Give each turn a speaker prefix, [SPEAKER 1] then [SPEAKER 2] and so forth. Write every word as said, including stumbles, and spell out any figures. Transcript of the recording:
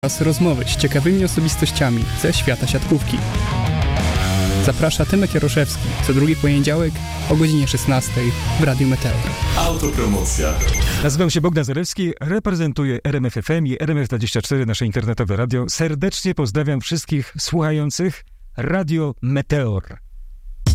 [SPEAKER 1] oraz rozmowy z ciekawymi osobistościami ze świata siatkówki. Zaprasza Tymek Jaroszewski co drugi poniedziałek o godzinie szesnastej w Radiu Meteor.
[SPEAKER 2] Autopromocja.
[SPEAKER 3] Nazywam się Bogdan Zalewski, reprezentuję R M F F M i R M F dwadzieścia cztery, nasze internetowe radio. Serdecznie pozdrawiam wszystkich słuchających Radio Meteor.